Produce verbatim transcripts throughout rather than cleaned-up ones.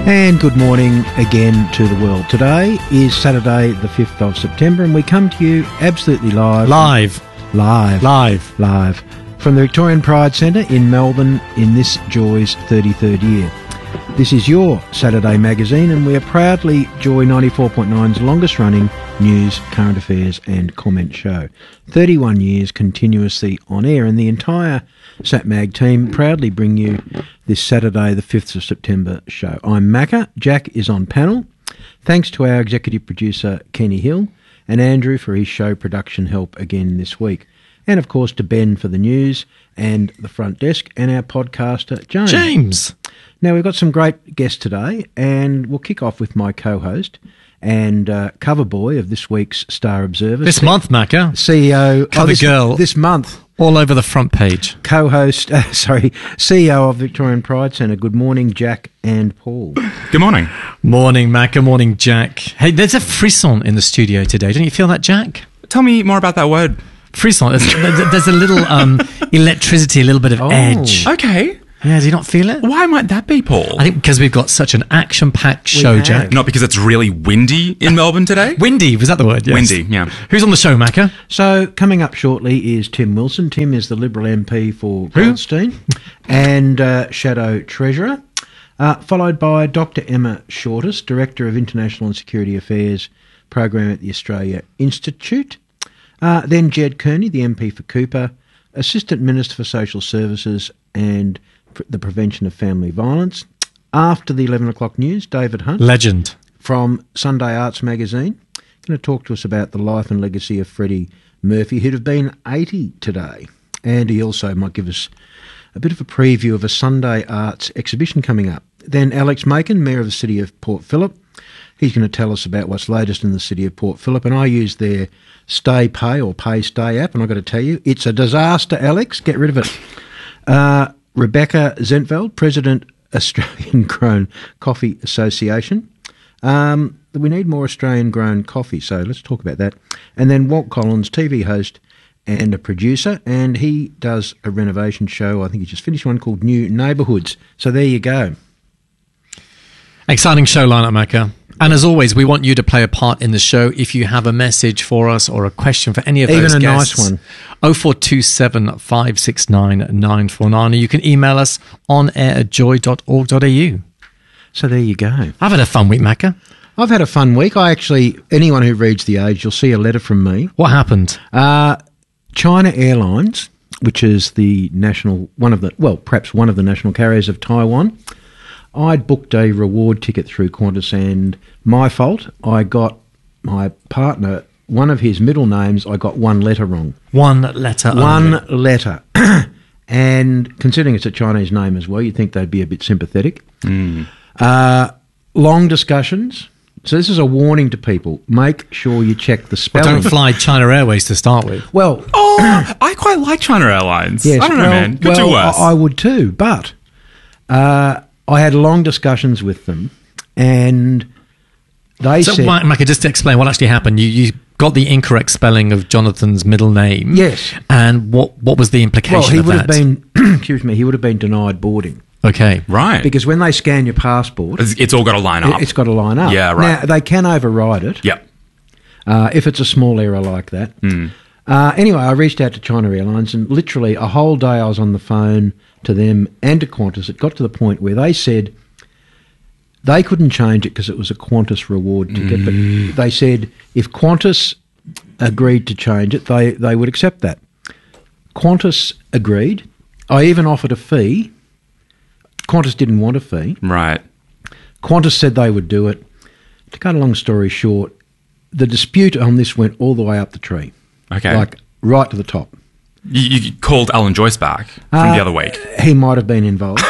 And good morning again to the world. Today is Saturday the fifth of September and we come to you absolutely live. Live. Live. Live. Live. From the Victorian Pride Centre in Melbourne in this Joy's thirty-third year. This is your Saturday magazine and we are proudly Joy ninety-four point nine's longest running news, current affairs and comment show. thirty-one years continuously on air, and the entire SatMag team proudly bring you this Saturday the fifth of September show. I'm Macca, Jack is on panel. Thanks to our executive producer Kenny Hill and Andrew for his show production help again this week. And of course to Ben for the news and the front desk, and our podcaster James. James! Now we've got some great guests today, and we'll kick off with my co-host and uh, cover boy of this week's Star Observer. This C- month, Macca. C E O... Cover oh, this, girl. This month. All over the front page. Co-host, uh, sorry, C E O of Victorian Pride Centre. Good morning, Jack and Paul. Good morning. Morning, Macca. Morning, Jack. Hey, there's a frisson in the studio today. Don't you feel that, Jack? Tell me more about that word. Frisson. There's, there's a little um, electricity, a little bit of Oh. edge. Okay. Yeah, do you not feel it? Why might that be, Paul? I think because we've got such an action-packed show, have. Jack. Not because it's really windy in Melbourne today? Windy, was that the word? Yes. Windy, yeah. Who's on the show, Macca? So coming up shortly is Tim Wilson. Tim is the Liberal M P for Goldstein and uh, Shadow Treasurer, uh, followed by Doctor Emma Shortis, Director of International and Security Affairs Program at the Australia Institute. Uh, then Jed Kearney, the M P for Cooper, Assistant Minister for Social Services and pr- the Prevention of Family Violence. After the eleven o'clock news, David Hunt Legend. from Sunday Arts magazine, going to talk to us about the life and legacy of Freddie Murphy, who'd have been eighty today. And he also might give us a bit of a preview of a Sunday Arts exhibition coming up. Then Alex Macon, Mayor of the City of Port Phillip. He's going to tell us about what's latest in the City of Port Phillip. And I use their Stay Pay or Pay Stay app, and I've got to tell you, it's a disaster, Alex. Get rid of it. Uh, Rebecca Zentveld, President, Australian Grown Coffee Association. Um, we need more Australian grown coffee, so let's talk about that. And then Walt Collins, T V host and a producer, and he does a renovation show. I think he just finished one called New Neighbourhoods. So there you go. Exciting show lineup, Macca. And as always, we want you to play a part in the show. If you have a message for us or a question for any of Even those a guests, nice one. oh four two seven, five six nine, nine four nine. Or you can email us on air at joy dot org dot a u. So there you go. I've had a fun week, Macca. I've had a fun week. I actually, anyone who reads The Age, you'll see a letter from me. What happened? Uh, China Airlines, which is the national, one of the, well, perhaps one of the national carriers of Taiwan, I'd booked a reward ticket through Qantas, and my fault, I got my partner, one of his middle names, I got one letter wrong. One letter One only. letter. And considering it's a Chinese name as well, you'd think they'd be a bit sympathetic. Mm. Uh, long discussions. So this is a warning to people. Make sure you check the But spelling. don't fly China Airways to start with. Well, Oh, I quite like China Airlines. yes, I don't know, well, man. Could well, do worse. I, I would too, but uh, I had long discussions with them, and they So, said, Ma- Macca, just to explain what actually happened, you, you got the incorrect spelling of Jonathan's middle name. yes. And what, what was the implication Well, he of would that? have been, excuse me, he would have been denied boarding Okay. right. because when they scan your passport, It's, it's all got to line up. it, it's got to line up. Yeah, right. Now they can override it. Yep. Uh, if it's a small error like that. Mm. Uh, anyway, I reached out to China Airlines, and literally a whole day I was on the phone to them and to Qantas. It got to the point where they said they couldn't change it because it was a Qantas reward ticket, Mm. but they said if Qantas agreed to change it, they, they would accept that. Qantas agreed. I even offered a fee. Qantas didn't want a fee. Right. Qantas said they would do it. To cut a long story short, the dispute on this went all the way up the tree, Okay. like right to the top. you, you called Alan Joyce back from Uh, the other week. He might have been involved.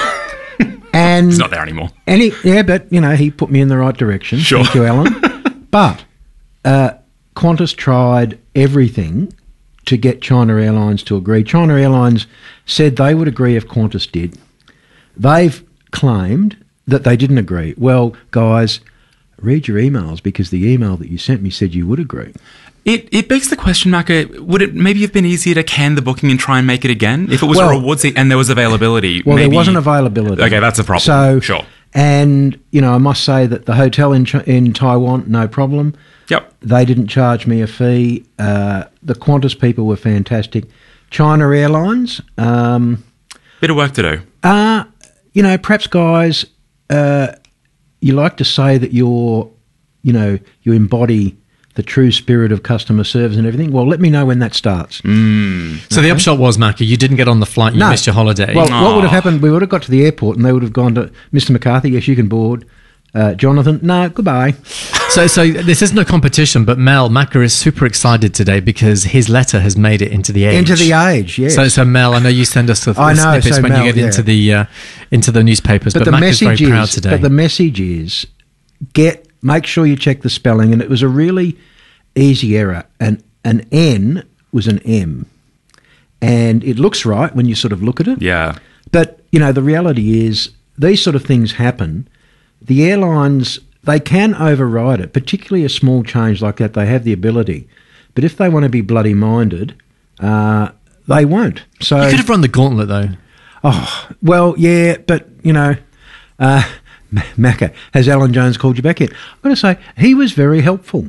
And He's not there anymore. and he, yeah, but, you know, he put me in the right direction. Sure. Thank you, Alan. But uh, Qantas tried everything to get China Airlines to agree. China Airlines said they would agree if Qantas did. They've claimed that they didn't agree. Well, guys, read your emails, because the email that you sent me said you would agree. It it begs the question, Macca, would it maybe have been easier to can the booking and try and make it again? If it was Well- a reward seat and there was availability. Well, maybe, there wasn't availability. Okay, that's a problem. So Sure. And, you know, I must say that the hotel in Ch- in Taiwan, no problem. Yep. They didn't charge me a fee. Uh, the Qantas people were fantastic. China Airlines, um, Bit of work to do. uh, you know, perhaps, guys, uh, you like to say that you're, you know, you embody the true spirit of customer service and everything. Well, let me know when that starts. So the upshot was, Macca, you didn't get on the flight, you No. missed your holiday. Well, what would have Aw. happened, we would have got to the airport and they would have gone to Mister McCarthy, yes, you can board. Uh, Jonathan, no, goodbye. So, so this isn't a competition, but Mel, Macca is super excited today because his letter has made it into the Age. Into the Age, yes. So, so Mel, I know you send us the, the I know, snippets so when Mel, you get yeah. into the uh, into the newspapers. But, but the Macca's very message proud is, today. but the message is, get make sure you check the spelling, and it was a really easy error. An an N was an M, and it looks right when you sort of look at it. Yeah. But you know, the reality is these sort of things happen. The airlines, they can override it, particularly a small change like that. They have the ability, but if they want to be bloody minded, uh, they won't. So you could have run the gauntlet, though. Oh, well, yeah, but, you know, uh, Macca, has Alan Jones called you back yet? I'm going to say he was very helpful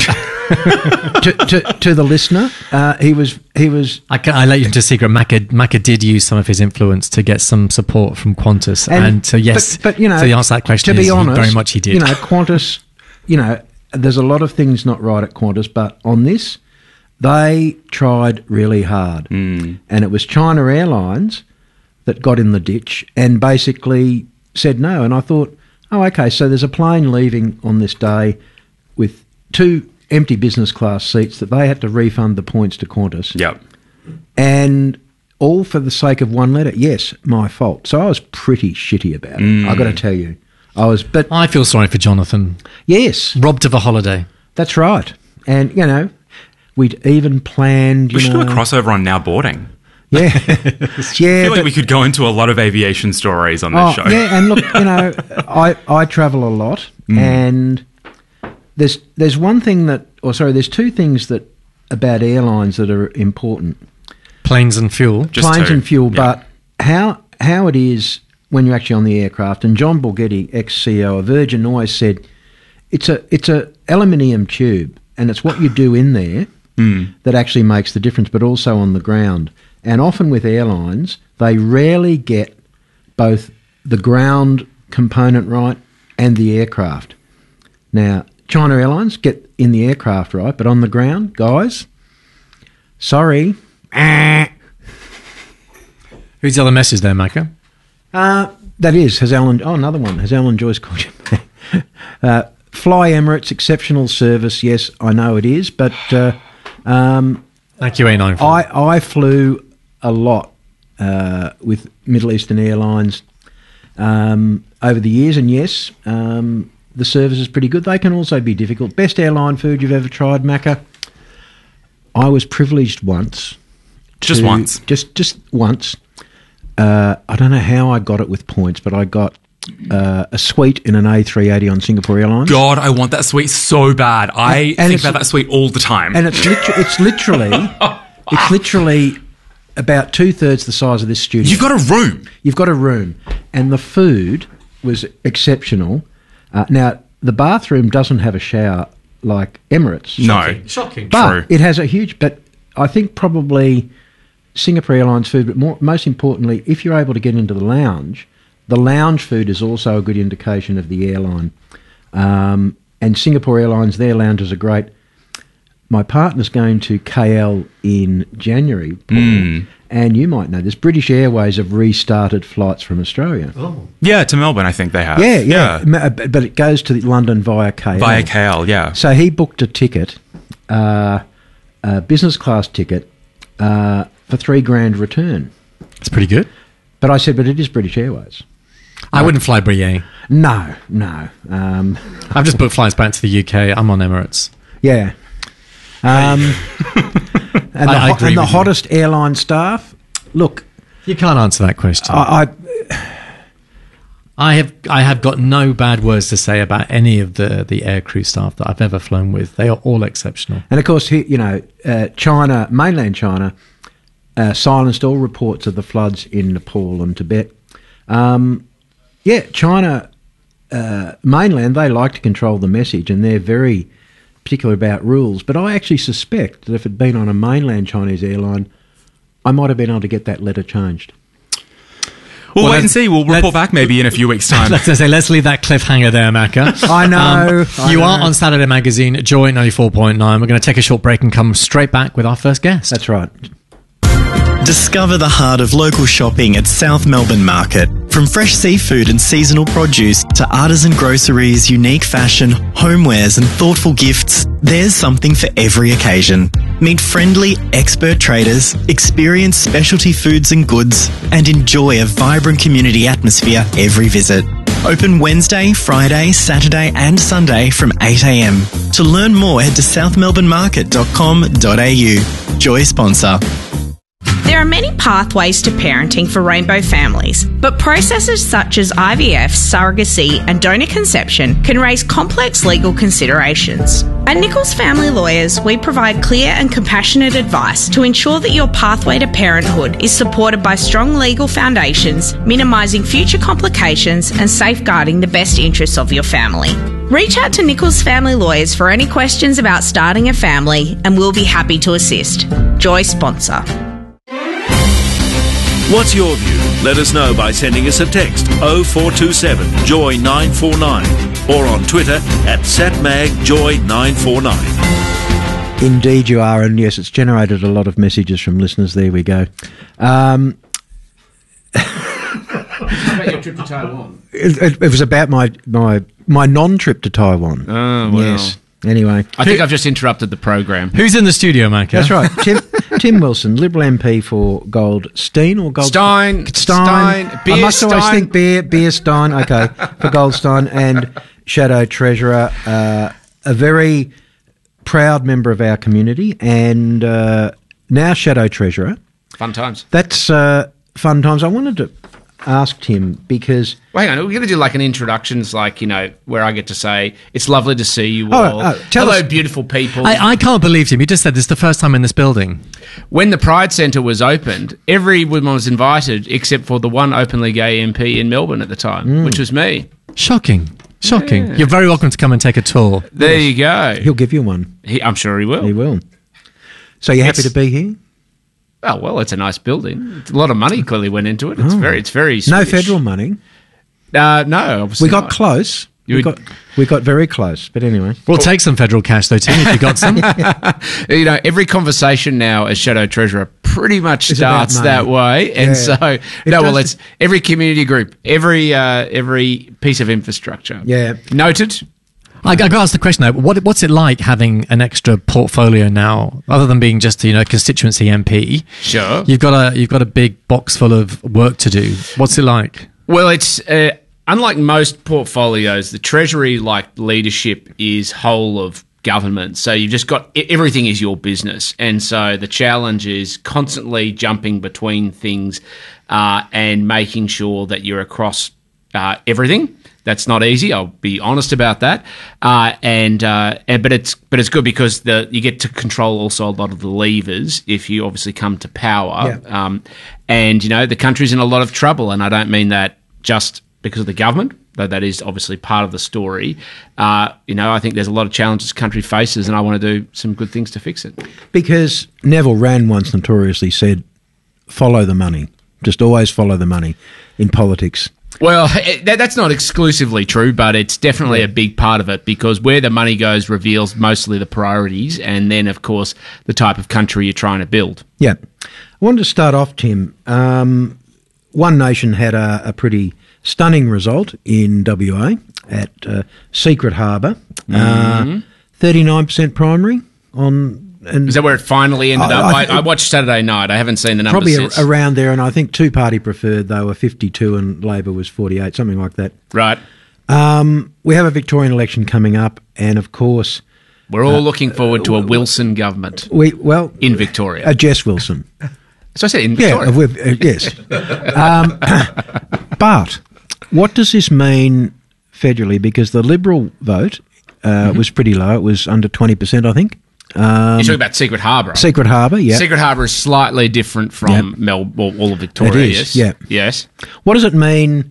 to, to, to the listener. Uh, he was, he was, I, can, I let you into a secret. Macca, Macca did use some of his influence to get some support from Qantas. And, so, yes, but, but, you know, so the answer to that question to is be honest, he, very much he did. You know, Qantas, you know, there's a lot of things not right at Qantas, but on this, they tried really hard. Mm. And it was China Airlines that got in the ditch and basically said no. And I thought, oh, okay, so there's a plane leaving on this day with two empty business class seats that they had to refund the points to Qantas. Yep. And all for the sake of one letter. Yes, my fault. So I was pretty shitty about it, Mm. I've got to tell you. I was, but I feel sorry for Jonathan. yes, Robbed of a holiday. that's right. And, you know, we'd even planned, you We should know. do a crossover on Now Boarding. Yeah. I yeah. feel like but- we could go into a lot of aviation stories on this Oh, show. yeah, and look, you know, I, I travel a lot, and there's there's one thing that, or sorry, there's two things that about airlines that are important: Planes and fuel. Just planes two. and fuel, Yeah. but how how it is when you're actually on the aircraft. And John Borghetti, ex C E O of Virgin, always said it's a it's a aluminium tube, and it's what you do in there Mm. that actually makes the difference, but also on the ground. And often with airlines, they rarely get both the ground component right and the aircraft. Now, China Airlines get in the aircraft right, but on the ground, guys, sorry. Who's the other message there, Macca? Uh, that is, has Alan... Oh, another one. Has Alan Joyce called you? uh, Fly Emirates, exceptional service. Yes, I know it is, but... Uh, um, Thank you, A nine four. I, I flew a lot uh, with Middle Eastern Airlines um, over the years, and yes, um, the service is pretty good. They can also be difficult. Best airline food you've ever tried, Macca? I was privileged once. Just to- once? Just just once. Uh, I don't know how I got it with points, but I got uh, a suite in an A three eighty on Singapore Airlines. God, I want that suite so bad. I And think it's- about that suite all the time. And it's, liter- it's literally... It's literally about two-thirds the size of this studio. You've got a room. You've got a room, and the food was exceptional. Uh, now, the bathroom doesn't have a shower like Emirates. No. Shocking. But True. it has a huge... But I think probably Singapore Airlines food, but more, most importantly, if you're able to get into the lounge, the lounge food is also a good indication of the airline. Um, and Singapore Airlines, their lounges are great. My partner's going to K L in January, Paul, Mm. and you might know this. British Airways have restarted flights from Australia. Oh. Yeah, to Melbourne, I think they have. Yeah, yeah, Ma- But but it goes to London via K L. Via K L, yeah. So he booked a ticket, uh, a business class ticket, uh, for three grand return. It's pretty good. But I said, but it is British Airways. I wouldn't fly Brienne. No, no. Um, I've just booked flights back to the U K. I'm on Emirates. yeah. Um, and the, I- I ho- agree and the with you. hottest airline staff. Look, You can't answer that question. I, I I have I have got no bad words to say about any of the, the aircrew staff that I've ever flown with. They are all exceptional. and of course, he, you know, uh, China, mainland China, uh, silenced all reports of the floods in Nepal and Tibet. Um, yeah, China uh, mainland, they like to control the message, and they're very particular about rules. But I actually suspect that if it had been on a mainland Chinese airline, I might have been able to get that letter changed. We'll, Well, wait and let's- see. We'll report let's- back maybe in a few weeks' time. Let's say, let's leave that cliffhanger there, Macca. I know, I you know. are on Saturday Magazine, Joy ninety-four point nine. We're going to take a short break and come straight back with our first guest. That's right. Discover the heart of local shopping at South Melbourne Market. From fresh seafood and seasonal produce to artisan groceries, unique fashion, homewares and thoughtful gifts, there's something for every occasion. Meet friendly, expert traders, experience specialty foods and goods, and enjoy a vibrant community atmosphere every visit. Open Wednesday, Friday, Saturday and Sunday from eight a m. To learn more, head to south melbourne market dot com dot a u. Joy sponsor. There are many pathways to parenting for rainbow families, but processes such as I V F, surrogacy and donor conception can raise complex legal considerations. At Nichols Family Lawyers, we provide clear and compassionate advice to ensure that your pathway to parenthood is supported by strong legal foundations, minimising future complications and safeguarding the best interests of your family. Reach out to Nichols Family Lawyers for any questions about starting a family and we'll be happy to assist. Joy sponsor. What's your view? Let us know by sending us a text oh four two seven joy nine four nine or on Twitter at satmagjoy nine four nine. Indeed you are, and yes, it's generated a lot of messages from listeners. There we go. Um, How about your trip to Taiwan? it, it, it was about my, my, my non-trip to Taiwan. Oh, well. Yes. Anyway. I think I've just interrupted the program. Who's in the studio, Macca? That's right. Tim, Tim Wilson, Liberal M P for Goldstein or Gold Stein, Stein. Stein, Beer I must always Stein. think Beer, Beer Stein. Okay, for Goldstein and Shadow Treasurer, uh, a very proud member of our community, and uh, now Shadow Treasurer. Fun times. That's uh, fun times. I wanted to ask Tim because. Well, hang on, we're going to do like an introductions, like, you know, where I get to say, it's lovely to see you Oh, all. oh, tell Hello, us- beautiful people. I, I can't believe, Tim, you just said this is the first time in this building. When the Pride Centre was opened, everyone was invited except for the one openly gay M P in Melbourne at the time, Mm. which was me. Shocking. Shocking. Yeah. You're very welcome to come and take a tour. There you go. He'll give you one. He, I'm sure he will. He will. So you're happy It's- to be here? Oh, well, it's a nice building. A lot of money clearly went into it. It's Oh. very, it's very No Swedish. federal money. Uh, no, obviously We got not. close. You We would- got we got very close. But anyway. We'll take some federal cash, though, Tim, if you got some. You know, every conversation now as Shadow Treasurer pretty much It's about starts money. that way, and Yeah. so It no, well, does- it's every community group, every uh, every piece of infrastructure. Yeah. Noted. I, I got to ask the question though. What, what's it like having an extra portfolio now, other than being just you know constituency M P? Sure. You've got a you've got a big box full of work to do. What's it like? Well, it's uh, unlike most portfolios. The Treasury, like leadership, is whole of government. So you've just got e- everything is your business, and so the challenge is constantly jumping between things uh, and making sure that you're across uh, everything. That's not easy. I'll be honest about that. Uh, and, uh, and but it's but it's good because the you get to control also a lot of the levers if you obviously come to power. Yeah. Um, and you know the country's in a lot of trouble, and I don't mean that just because of the government, though that is obviously part of the story. Uh, you know, I think there's a lot of challenges the country faces, and I want to do some good things to fix it. Because Neville Wran once notoriously said, follow the money. Just always follow the money in politics. Well, it, that, that's not exclusively true, but it's definitely a big part of it because where the money goes reveals mostly the priorities and then, of course, the type of country you're trying to build. Yeah. I wanted to start off, Tim. Um, One Nation had a, a pretty stunning result in W A at uh, Secret Harbour. Mm-hmm. Uh, thirty-nine percent primary on... And Is that where it finally ended I- up? I- I, I watched Saturday night. I haven't seen the numbers probably since. a, around there, and I think two-party preferred, they were fifty-two and Labor was forty-eight, something like that. Right. Um, we have a Victorian election coming up, and of course... We're all looking forward to a Wilson government we well in Victoria. Uh, Jess Wilson. So I said in Yeah, Victoria. we've, uh, yes. um, but what does this mean federally? Because the Liberal vote uh, Mm-hmm. was pretty low. It was under twenty percent, I think. Um, You're talking about Secret Harbour. Secret Harbour, yeah. Secret Harbour is slightly different from Yep. Mel, well, all of Victoria. It is, yes. yeah. Yes. What does it mean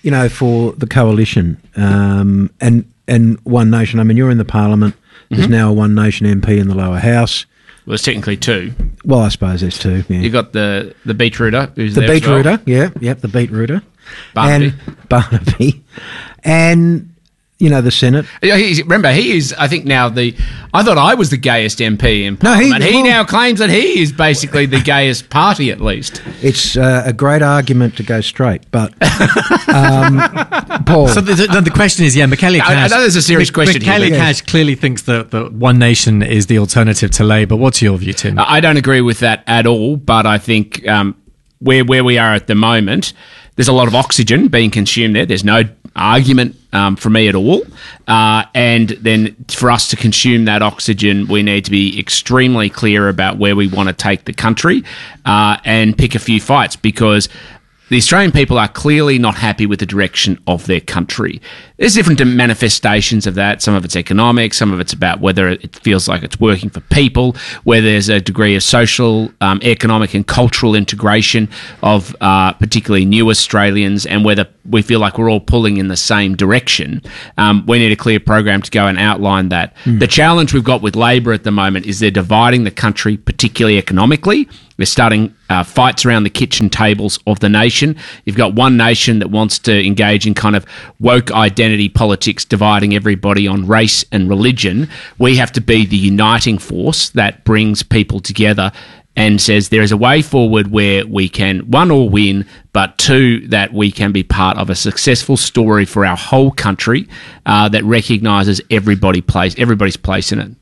you know, for the coalition um, and and One Nation. I mean, you're in the Parliament. There's mm-hmm. now a One Nation M P in the lower house. Well, there's technically two. Well, I suppose there's two. Yeah. You've got the the beetrooter, who's the there as well. beetrooter, yeah, yep, the beetrooter, Barnaby. and Barnaby, and you know the Senate. Yeah, he's, remember, he is. I think now the. I thought I was the gayest M P in No, he- Parliament. He, well- now claims that he is basically the gayest party, at least. It's uh, a great argument to go straight, but um, Paul. So the, the, the question is, yeah, Michaelia I- I Cash. know there's a serious question here, Michaelia but- Cash clearly thinks that, that One Nation is the alternative to Labour. What's your view, Tim? I don't agree with that at all, but I think um, where where we are at the moment, there's a lot of oxygen being consumed there. There's no argument um, for me at all. Uh, and then for us to consume that oxygen, we need to be extremely clear about where we want to take the country uh, and pick a few fights, because the Australian people are clearly not happy with the direction of their country. There's different manifestations of that. Some of it's economic, some of it's about whether it feels like it's working for people, where there's a degree of social, um, economic and cultural integration of uh, particularly new Australians, and whether we feel like we're all pulling in the same direction. Um, we need a clear program to go and outline that. Mm. The challenge we've got with Labor at the moment is they're dividing the country, particularly economically. They're starting uh, fights around the kitchen tables of the nation. You've got One Nation that wants to engage in kind of woke identity politics, dividing everybody on race and religion. We have to be the uniting force that brings people together and says there is a way forward where we can, one, all win, but two, that we can be part of a successful story for our whole country uh, that recognises everybody place, everybody's place in it.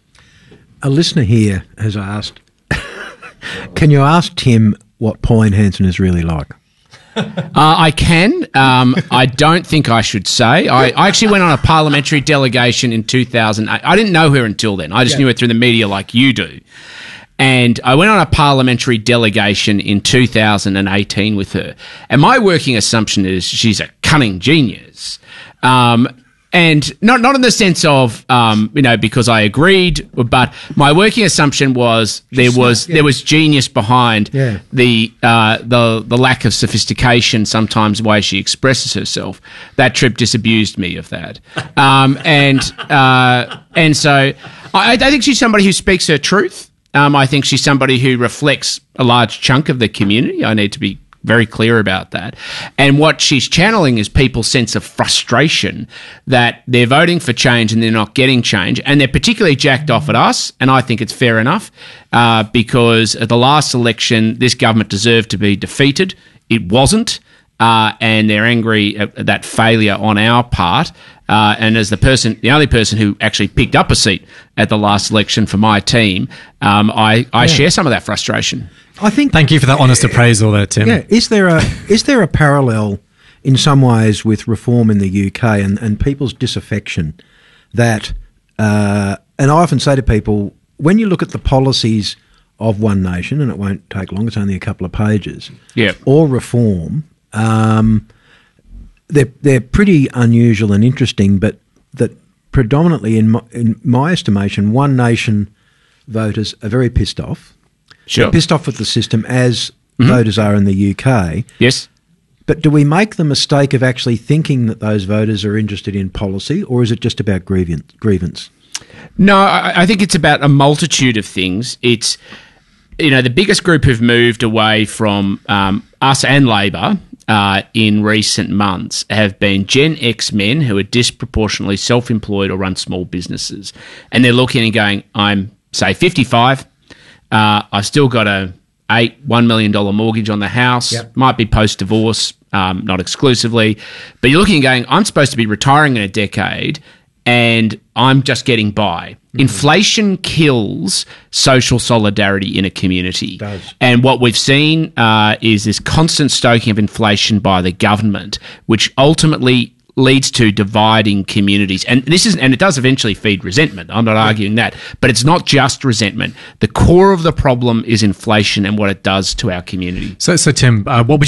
A listener here has asked, can you ask Tim what Pauline Hanson is really like? Uh, I can. Um, I don't think I should say. I, I actually went on a parliamentary delegation in two thousand eight. I didn't know her until then. I just yeah. knew her through the media like you do. And I went on a parliamentary delegation in two thousand eighteen with her. And my working assumption is she's a cunning genius. Um, and not not in the sense of, um, you know, because I agreed, but my working assumption was there She's was smart, yeah. there was genius behind Yeah. the uh, the the lack of sophistication, sometimes the way she expresses herself. That trip disabused me of that. Um, and uh, and so I, I think she's somebody who speaks her truth. Um, I think she's somebody who reflects a large chunk of the community. I need to be very clear about that. And what she's channeling is people's sense of frustration that they're voting for change and they're not getting change. And they're particularly jacked off at us, and I think it's fair enough, uh, because at the last election, this government deserved to be defeated. It wasn't. Uh, and they're angry at that failure on our part. Uh, and as the person, the only person who actually picked up a seat at the last election for my team, um, I, I yeah. share some of that frustration. I think. Thank you for that honest appraisal there, Tim. Yeah, is there a is there a parallel in some ways with reform in the U K and, and people's disaffection that, uh, and I often say to people, when you look at the policies of One Nation, and it won't take long, it's only a couple of pages, yeah. or reform, um, they're, they're pretty unusual and interesting, but that predominantly, in my, in my estimation, One Nation voters are very pissed off. Sure. They're pissed off with the system, as Mm-hmm. voters are in the U K. Yes. But do we make the mistake of actually thinking that those voters are interested in policy, or is it just about grievance? grievance? No, I, I think it's about a multitude of things. It's, you know, the biggest group who've moved away from um, us and Labor uh, in recent months have been Gen X men who are disproportionately self-employed or run small businesses. And they're looking and going, I'm, say, fifty-five. Uh, I've still got a eight, one million dollars mortgage on the house. Yep. Might be post-divorce, um, not exclusively. But you're looking and going, I'm supposed to be retiring in a decade and I'm just getting by. Mm-hmm. Inflation kills social solidarity in a community. It does. And what we've seen uh, is this constant stoking of inflation by the government, which ultimately leads to dividing communities. And this is, and it does eventually feed resentment. I'm not arguing that. But it's not just resentment. The core of the problem is inflation and what it does to our community. So, so Tim, uh, what would you t-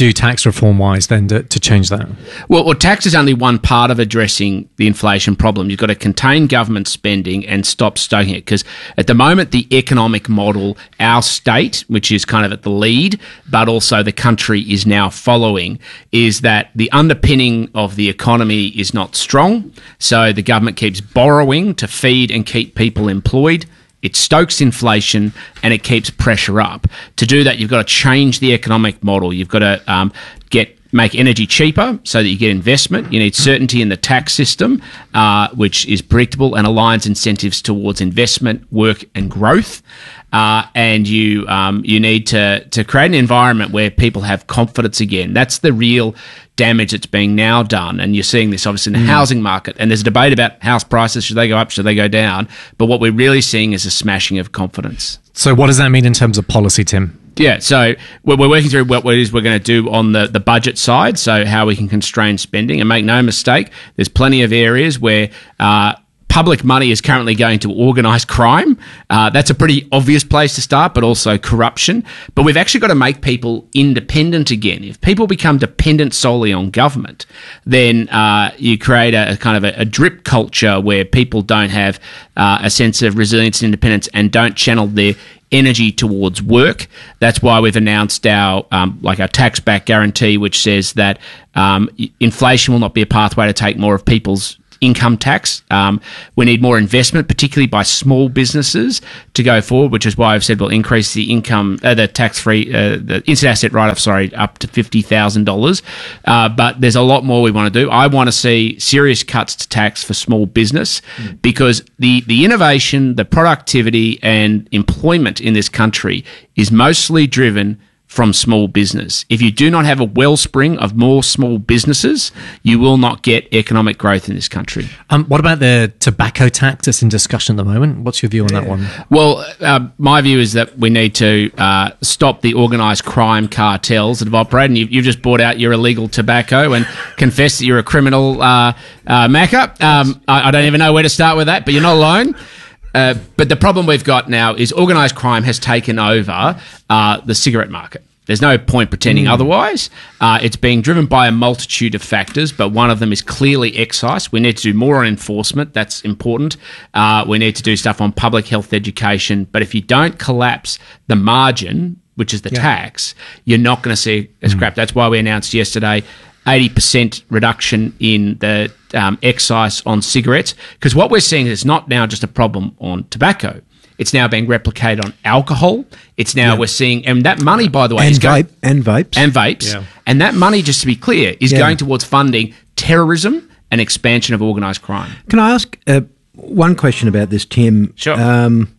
do tax reform wise then to, to change that? Well, well, tax is only one part of addressing the inflation problem. You've got to contain government spending and stop stoking it, because at the moment the economic model, our state, which is kind of at the lead, but also the country is now following, is that the underpinning of the economy is not strong. So the government keeps borrowing to feed and keep people employed. It stokes inflation and it keeps pressure up. To do that, you've got to change the economic model. You've got to um, get make energy cheaper so that you get investment. You need certainty in the tax system, uh, which is predictable and aligns incentives towards investment, work, and growth. Uh, and you um, you need to to create an environment where people have confidence again. That's the real damage that's being now done, and you're seeing this obviously in the mm. housing market. And there's a debate about house prices: should they go up, should they go down? But what we're really seeing is a smashing of confidence. So, what does that mean in terms of policy, Tim? Yeah, so we're working through what it is we're going to do on the, the budget side, so how we can constrain spending. And make no mistake, there's plenty of areas where uh, public money is currently going to organised crime. Uh, that's a pretty obvious place to start, but also corruption. But we've actually got to make people independent again. If people become dependent solely on government, then uh, you create a, a kind of a, a drip culture where people don't have uh, a sense of resilience and independence and don't channel their energy towards work. That's why we've announced our um, like our tax back guarantee, which says that um, inflation will not be a pathway to take more of people's income tax. Um, we need more investment, particularly by small businesses, to go forward, which is why I've said we'll increase the income, uh, the tax-free, uh, the instant asset write-off, sorry, up to fifty thousand dollars. Uh, but there's a lot more we want to do. I want to see serious cuts to tax for small business mm. because the, the innovation, the productivity and employment in this country is mostly driven from small business. If you do not have a wellspring of more small businesses, you will not get economic growth in this country. Um, what about the tobacco tax that's in discussion at the moment? What's your view on yeah. that one? Well, uh, my view is that we need to uh, stop the organised crime cartels that have operated. And you've, you've just brought out your illegal tobacco and confessed that you're a criminal, uh, uh, Macca. Um, I, I don't even know where to start with that, but you're not alone. Uh, but the problem we've got now is organised crime has taken over uh, the cigarette market. There's no point pretending mm. otherwise. Uh, it's being driven by a multitude of factors, but one of them is clearly excise. We need to do more on enforcement. That's important. Uh, we need to do stuff on public health education. But if you don't collapse the margin, which is the yeah. tax, you're not going to see a scrap. Mm. That's why we announced yesterday eighty percent reduction in the um, excise on cigarettes, because what we're seeing is it's not now just a problem on tobacco. It's now being replicated on alcohol. It's now yeah. we're seeing, and that money, by the way, and is going, vape and vapes and vapes, yeah. and that money, just to be clear, is yeah. going towards funding terrorism and expansion of organised crime. Can I ask uh, one question about this, Tim? Sure. Um,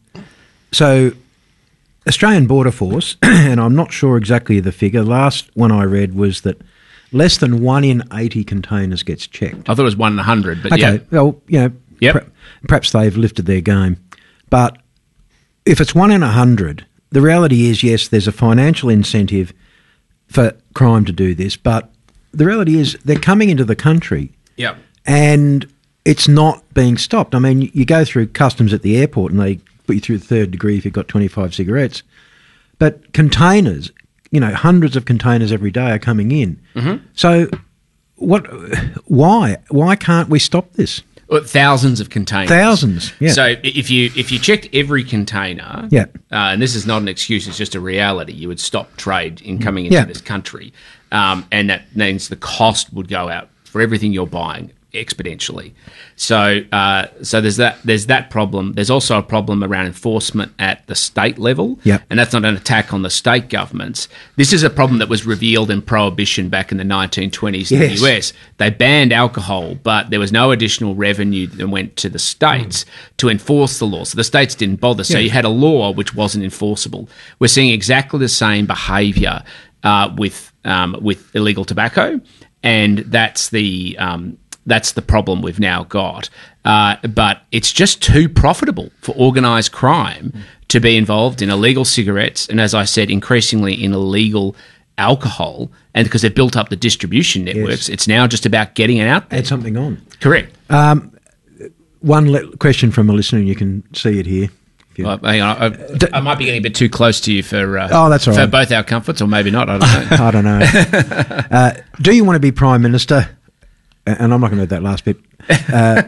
so, Australian Border Force, and I'm not sure exactly the figure. Last one I read was that less than one in eighty containers gets checked. I thought it was one in a hundred, but okay. yeah. Well, you know, yep. per- perhaps they've lifted their game. But if it's one in a hundred, the reality is, yes, there's a financial incentive for crime to do this, but the reality is they're coming into the country Yep. and it's not being stopped. I mean, you go through customs at the airport and they put you through the third degree if you've got twenty-five cigarettes. But containers, you know, hundreds of containers every day are coming in. Mm-hmm. So what? Why? Why can't we stop this? Well, thousands of containers. Thousands, yeah. So if you if you checked every container, yeah. uh, and this is not an excuse, it's just a reality, you would stop trade in coming into yeah. this country. Um, and that means the cost would go out for everything you're buying exponentially. So uh, so there's that there's that problem. There's also a problem around enforcement at the state level. Yep. And that's not an attack on the state governments. This is a problem that was revealed in Prohibition back in the nineteen twenties in yes. the U S. They banned alcohol, but there was no additional revenue that went to the states mm. to enforce the law. So the states didn't bother. So yeah. you had a law which wasn't enforceable. We're seeing exactly the same behaviour uh, with um, with illegal tobacco, and that's the um, That's the problem we've now got. Uh, but it's just too profitable for organised crime mm. to be involved in illegal cigarettes and, as I said, increasingly in illegal alcohol. And because they've built up the distribution networks, yes. it's now just about getting it out there. Add something on. Correct. Um, one le- question from a listener, and you can see it here. If you- Well, hang on, I, I might be getting a bit too close to you for uh, Oh, that's all for right. both our comforts, or maybe not. I don't know. I don't know. uh, do you want to be Prime Minister? And I'm not going to do that last bit. Uh,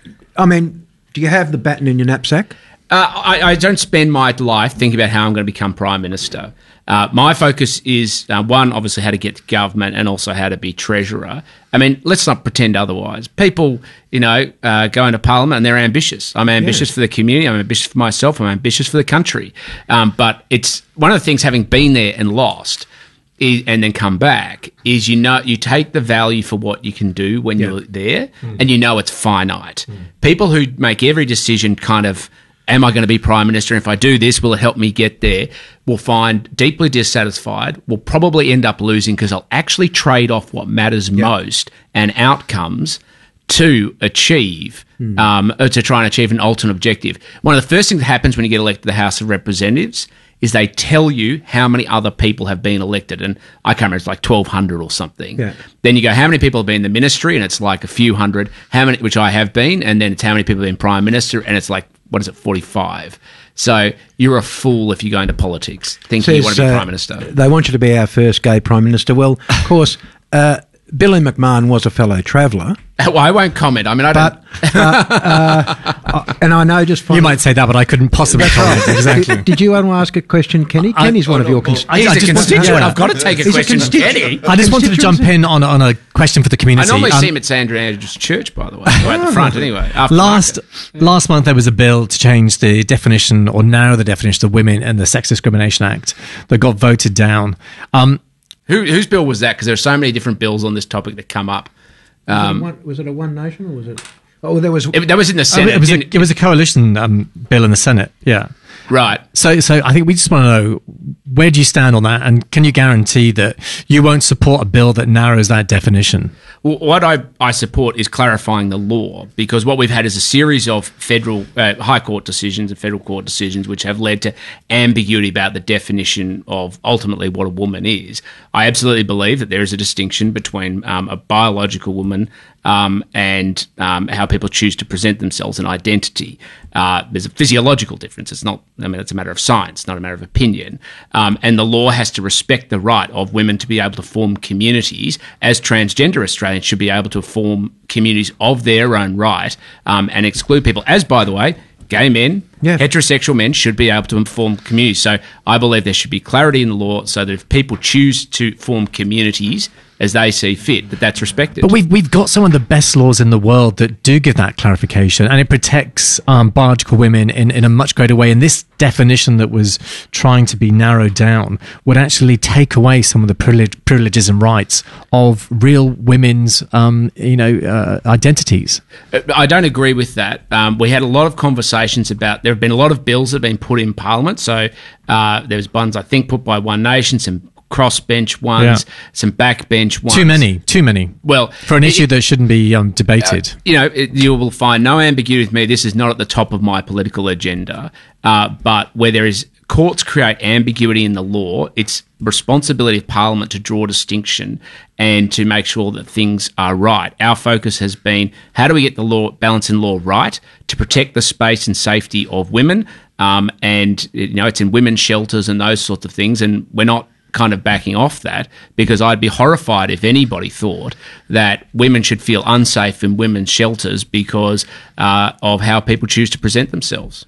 I mean, do you have the baton in your knapsack? Uh, I, I don't spend my life thinking about how I'm going to become Prime Minister. Uh, my focus is, uh, one, obviously how to get to government and also how to be Treasurer. I mean, let's not pretend otherwise. People, you know, uh, go into Parliament and they're ambitious. I'm ambitious Yeah. for the community. I'm ambitious for myself. I'm ambitious for the country. Um, but it's one of the things, having been there and lost, is, and then come back, is you know you take the value for what you can do when Yeah. you're there, and you know it's finite. People who make every decision kind of, am I going to be Prime Minister? And if I do this, will it help me get there? Will find deeply dissatisfied, will probably end up losing because I'll actually trade off what matters most and outcomes to achieve, um, uh, to try and achieve an alternate objective. One of the first things that happens when you get elected to the House of Representatives is they tell you how many other people have been elected. And I can't remember, it's like twelve hundred or something. Yeah. Then you go, how many people have been in the ministry? And it's like a few hundred, how many, which I have been. And then it's how many people have been Prime Minister? And it's like, what is it, forty-five? So you're a fool if you go into politics thinking you want to be Says, uh, Prime Minister. They want you to be our first gay Prime Minister. Well, of course, uh, Billy McMahon was a fellow traveller. Well, I won't comment. I mean, I don't. But, uh, uh, and I know just from... You might say that, but I couldn't possibly comment. Exactly. Did, did you want to ask a question, Kenny? I- Kenny's one of your... Cons- I- He's I a just want- constituent. yeah. I've got to take a He's a question from constituent. Kenny. I just wanted to jump in on, on a question for the I community. normally Um, see him at St Andrew's Church, by the way, or at the front anyway. After Last market. last month, there was a bill to change the definition or narrow the definition of women in the Sex Discrimination Act that got voted down. Um, Who, whose bill was that? Because there are so many different bills on this topic that come up. was, it Um, one, was it a One Nation or was it... Oh, there was... it, that was in the oh, Senate. it was a, didn't- it was a coalition um, bill in the Senate. Yeah. right. So, so I think we just want to know, where do you stand on that, and can you guarantee that you won't support a bill that narrows that definition? Well, what I, I support is clarifying the law, because what we've had is a series of federal uh, high court decisions and federal court decisions which have led to ambiguity about the definition of ultimately what a woman is. I absolutely believe that there is a distinction between um, a biological woman um, and um, how people choose to present themselves and identity. Uh, there's a physiological difference. It's not, I mean, it's a matter of science, not a matter of opinion. Um, and the law has to respect the right of women to be able to form communities, as transgender Australians should be able to form communities of their own right, um, and exclude people. As, by the way, gay men, Yeah. heterosexual men should be able to form communities. So I believe there should be clarity in the law so that if people choose to form communities as they see fit, that that's respected. But we've we've got some of the best laws in the world that do give that clarification, and it protects um, biological women in, in a much greater way. And this definition that was trying to be narrowed down would actually take away some of the privilege, privileges and rights of real women's, um, you know, uh, identities. I don't agree with that. Um, we had a lot of conversations about, there have been a lot of bills that have been put in Parliament. So uh, there was ones, I think, put by One Nation, some crossbench ones, Yeah. some backbench ones. Too many, too many. Well, For an it- issue that shouldn't be um, debated. you know, it, you will find no ambiguity with me. This is not at the top of my political agenda. Uh, but where there is courts create ambiguity in the law, it's responsibility of Parliament to draw distinction and to make sure that things are right. Our focus has been, how do we get the law balance in law right to protect the space and safety of women? Um, and you know, it's in women's shelters and those sorts of things. And we're not kind of backing off that, because I'd be horrified if anybody thought that women should feel unsafe in women's shelters because uh, of how people choose to present themselves.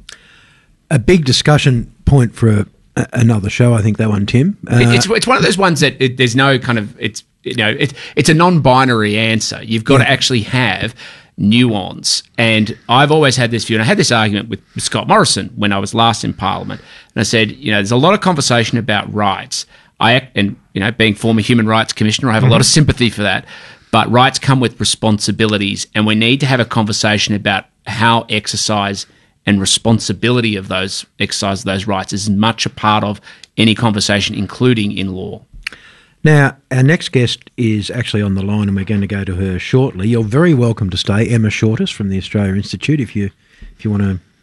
A big discussion point for a, a, another show, I think, that one, Tim. Uh, it's it's one of those ones that it, there's no kind of it's you know it's it's a non-binary answer. You've got Yeah. to actually have nuance. And I've always had this view, and I had this argument with Scott Morrison when I was last in Parliament, and I said, you know, there's a lot of conversation about rights. I act, and you know, being former human rights commissioner, I have a lot of sympathy for that. But rights come with responsibilities, and we need to have a conversation about how exercise and responsibility of those exercise of those rights is as much a part of any conversation, including in law. Now, our next guest is actually on the line, and we're going to go to her shortly. You're very welcome to stay, Emma Shortis from the Australia Institute, if you if you want to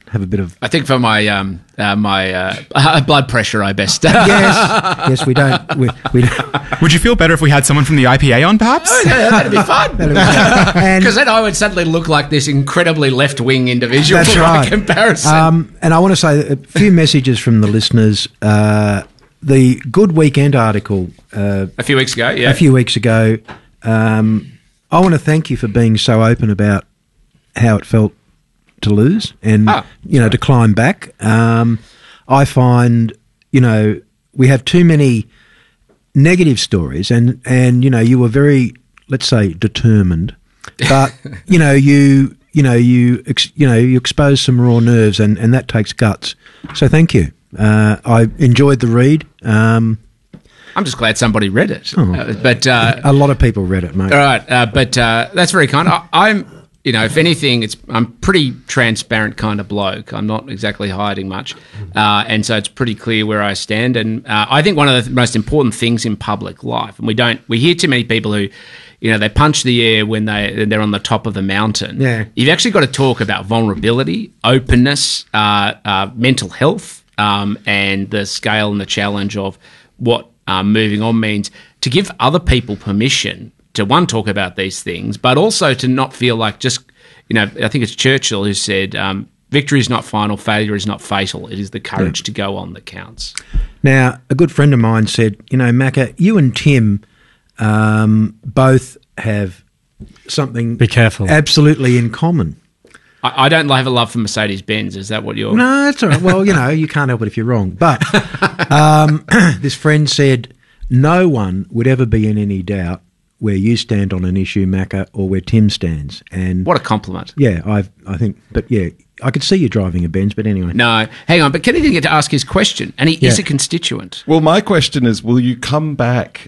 have a bit of. I think for my um, uh, my uh, blood pressure, I best. yes, yes, we don't. We, we don't. Would you feel better if we had someone from the I P A on, perhaps? Oh, yeah, that'd be fun. That'd be fun. And- Because then I would suddenly look like this incredibly left-wing individual That's by right. comparison. Um, and I want to say a few messages from the listeners. Uh, the Good Weekend article uh, a few weeks ago, yeah. a few weeks ago. Um, I want to thank you for being so open about how it felt to lose and Ah, you know to climb back. Um, I find you know we have too many negative stories, and and you know you were very, let's say, determined, but you know you you know you ex, you know you expose some raw nerves, and and that takes guts. So thank you. Uh, I enjoyed the read. Um, I'm just glad somebody read it. Oh. Uh, but uh, a lot of people read it, mate. all right, uh, but uh, that's very kind. I, I'm, you know, if anything, it's I'm pretty transparent kind of bloke. I'm not exactly hiding much, uh, and so it's pretty clear where I stand. And uh, I think one of the most important things in public life, and we don't, we hear too many people who, you know, they punch the air when they they're on the top of the mountain. Yeah. You've actually got to talk about vulnerability, openness, uh, uh, mental health, um, and the scale and the challenge of what. Um, moving on means to give other people permission to, one, talk about these things, but also to not feel like just, you know, I think it's Churchill who said, um, victory is not final, failure is not fatal. It is the courage yeah. to go on that counts. Now, a good friend of mine said, you know, Macca, you and Tim um, both have something Be careful. absolutely in common. I, I don't have a love for Mercedes-Benz. Is that what you're... No, that's all right. Well, you know, you can't help it if you're wrong. But um, this friend said, no one would ever be in any doubt where you stand on an issue, Macca, or where Tim stands. And What a compliment. yeah, I I think, but yeah, I could see you driving a Benz, but anyway. No, hang on, but Kenny didn't get to ask his question, and he Yeah. is a constituent. Well, my question is, will you come back